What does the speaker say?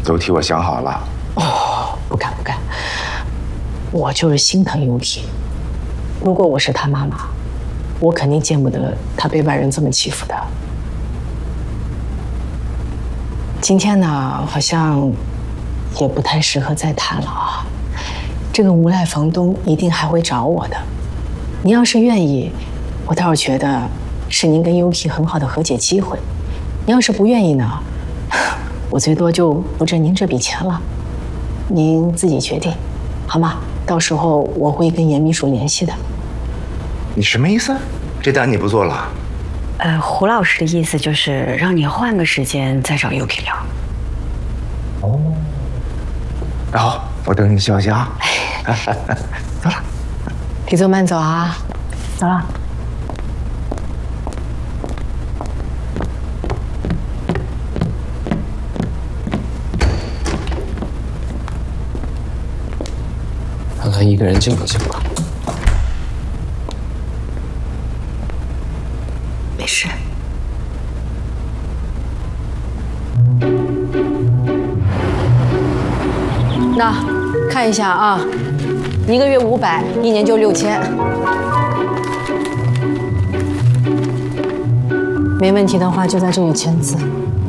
都替我想好了。 哦，不敢不敢，我就是心疼Yuki。如果我是他妈妈，我肯定见不得他被外人这么欺负的。今天呢，好像也不太适合再谈了啊。这个无赖房东一定还会找我的。您要是愿意，我倒是觉得是您跟Yuki很好的和解机会。您要是不愿意呢，我最多就不挣您这笔钱了。您自己决定，好吗？到时候我会跟严秘书联系的。 你什么意思？这单你不做了？ 胡老师的意思就是让你换个时间再找 Yuki 聊。 哦，好，我等你消息啊。走了， 李总慢走啊，走了。 看看一个人静不静吧。 没事。 那看一下啊，1个月500，1年就6000。没问题的话，就在这里签字。